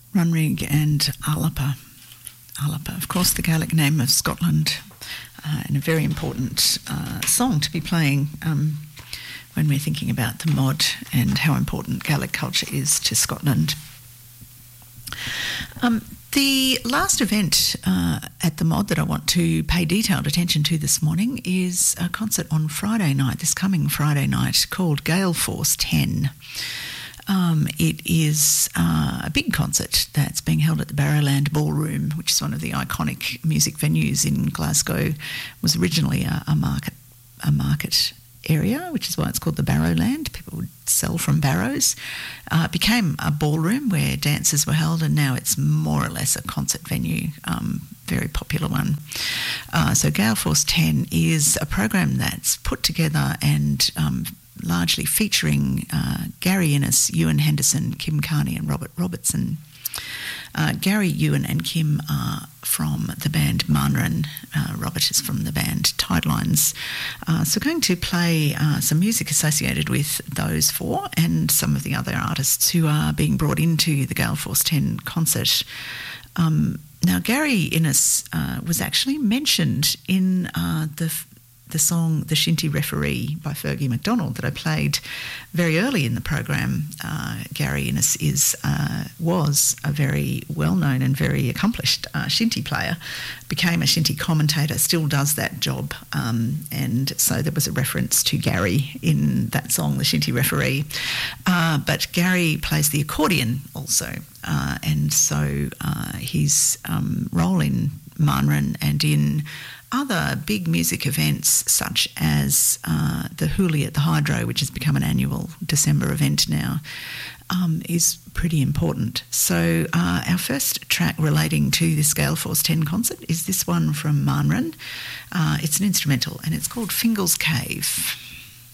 Runrig and Alapa. Alapa, of course, the Gaelic name of Scotland, and a very important song to be playing when we're thinking about the mod and how important Gaelic culture is to Scotland. The last event at the mod that I want to pay detailed attention to this morning is a concert on Friday night, this coming Friday night, called Gale Force 10. It is a big concert that's being held at the Barrowland Ballroom, which is one of the iconic music venues in Glasgow. It was originally a market area, which is why it's called the Barrowland. People would sell from barrows. It became a ballroom where dances were held, and now it's more or less a concert venue, very popular one. So Gale Force 10 is a program that's put together and largely featuring Gary Innes, Ewan Henderson, Kim Carney and Robert Robertson. Gary, Ewan and Kim are from the band Manran. Robert is from the band Tidelines. So we're going to play some music associated with those four and some of the other artists who are being brought into the Gale Force 10 concert. Now, Gary Innes was actually mentioned in the song The Shinty Referee by Fergie MacDonald that I played very early in the program. Gary Innes was a very well-known and very accomplished shinty player, became a shinty commentator, still does that job, and so there was a reference to Gary in that song, The Shinty Referee. But Gary plays the accordion also, and so his role in Manran and in other big music events such as the Hoolie at the Hydro, which has become an annual December event now, is pretty important. So our first track relating to this Gale Force 10 concert is this one from Manran. It's an instrumental and it's called Fingal's Cave.